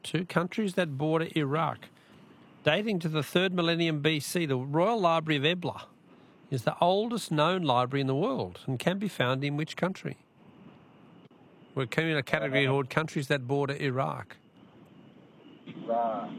2, countries that border Iraq. Dating to the 3rd millennium BC, the Royal Library of Ebla is the oldest known library in the world and can be found in which country? We're in a category called countries that border Iraq. Right.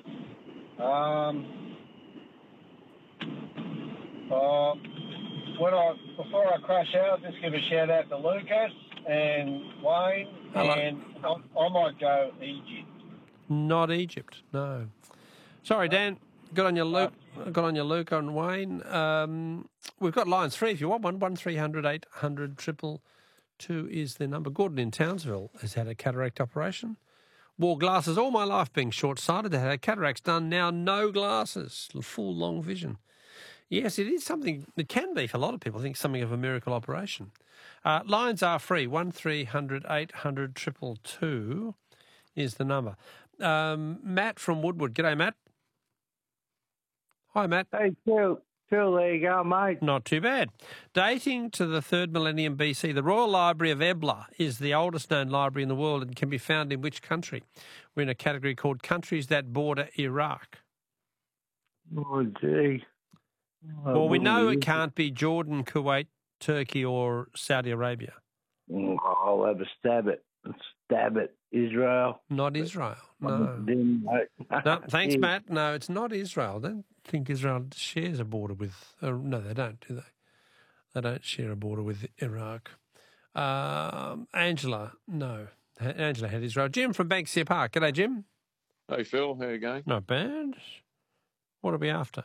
Before I crash out, just give a shout out to Lucas and Wayne. Hello. And I might go Egypt. Not Egypt, no. Sorry, Dan. Good on you, Luke. Good on you, Luke and Wayne. We've got lines free if you want one. 1300 800 222 is the number. Gordon in Townsville has had a cataract operation. Wore glasses all my life being short-sighted. They had cataracts done, now no glasses, full long vision. Yes, it is something, it can be for a lot of people, I think something of a miracle operation. Lines are free, 1300 800 222 is the number. Matt from Woodward. G'day, Matt. Hi, Matt. Hey, Phil, there you go, mate. Not too bad. Dating to the 3rd millennium BC, the Royal Library of Ebla is the oldest known library in the world and can be found in which country? We're in a category called countries that border Iraq. Oh, gee. Well, we know it can't be Jordan, Kuwait, Turkey or Saudi Arabia. I'll have a stab at Israel. Not Israel, no. No, thanks, Matt. No, it's not Israel. I don't think Israel shares a border with... no, they don't, do they? They don't share a border with Iraq. Angela, no. Angela had Israel. Jim from Banksia Park. G'day, Jim. Hey, Phil. How you going? Not bad. What are we after?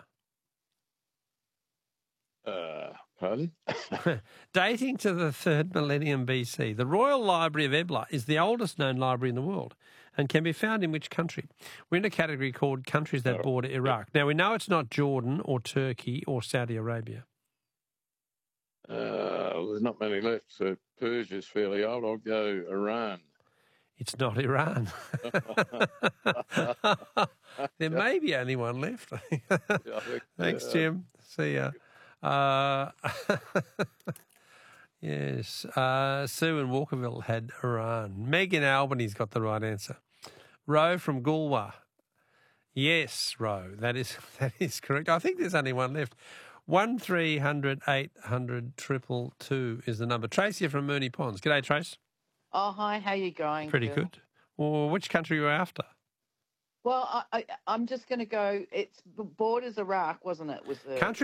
Pardon? Dating to the 3rd millennium BC, the Royal Library of Ebla is the oldest known library in the world and can be found in which country? We're in a category called countries that border Iraq. Now, we know it's not Jordan or Turkey or Saudi Arabia. There's not many left, so Persia's fairly old. I'll go Iran. It's not Iran. There may be only one left. Thanks, Jim. See ya. Yes. Sue in Walkerville had Iran. Meg in Albany's got the right answer. Ro from Goolwa. Yes, Ro. That is correct. I think there's only one left. 1300 800 222 is the number. Tracy from Mooney Ponds. G'day, Trace. Oh, hi. How you going? Pretty Phil? good. Well, which country are you after? Well, I'm just going to go. It's borders Iraq, wasn't it? Was the Country